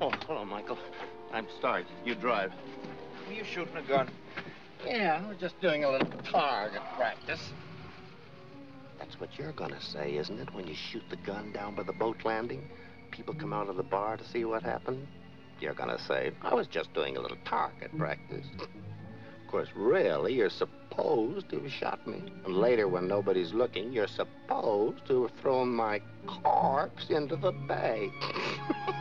Oh, hello, Michael. I'm Stark. You drive. Are you shooting a gun? Yeah, we're just doing a little target practice. That's what you're gonna say, isn't it, when you shoot the gun down by the boat landing? People come out of the bar to see what happened. You're gonna say, I was just doing a little target practice. Of course, really, you're supposed to have shot me. And later, when nobody's looking, you're supposed to have thrown my corpse into the bay.